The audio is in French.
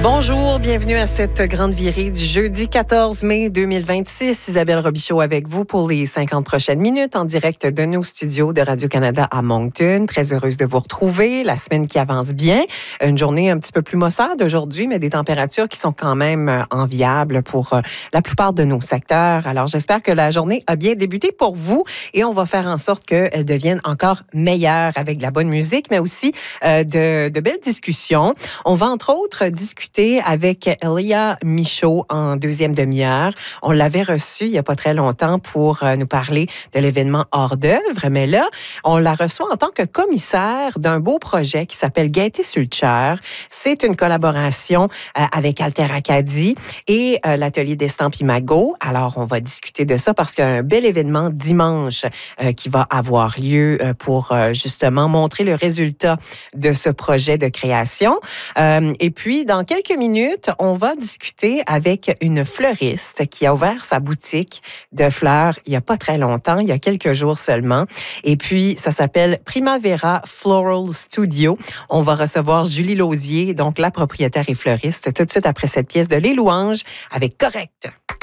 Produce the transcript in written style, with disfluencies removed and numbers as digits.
Bonjour, bienvenue à cette grande virée du jeudi 14 mai 2026. Isabelle Robichaud avec vous pour les 50 prochaines minutes en direct de nos studios de Radio-Canada à Moncton. Très heureuse de vous retrouver. La semaine qui avance bien. Une journée un petit peu plus maussade aujourd'hui, mais des températures qui sont quand même enviables pour la plupart de nos secteurs. Alors, j'espère que la journée a bien débuté pour vous et on va faire en sorte qu'elle devienne encore meilleure avec de la bonne musique, mais aussi de belles discussions. On va entre autres discuter avec Elia Michaud en deuxième demi-heure. On l'avait reçue il n'y a pas très longtemps pour nous parler de l'événement hors d'œuvre, mais là, on la reçoit en tant que commissaire d'un beau projet qui s'appelle Gaieté Sulture. C'est une collaboration avec Alter Acadie et l'atelier d'Estampes Imago. Alors, on va discuter de ça parce qu'il y a un bel événement dimanche qui va avoir lieu pour justement montrer le résultat de ce projet de création. Et puis, dans quelques minutes, on va discuter avec une fleuriste qui a ouvert sa boutique de fleurs il n'y a pas très longtemps, il y a quelques jours seulement. Et puis, ça s'appelle Primavera Floral Studio. On va recevoir Julie Lausier, donc la propriétaire et fleuriste, tout de suite après cette pièce de Les Louanges avec Correct.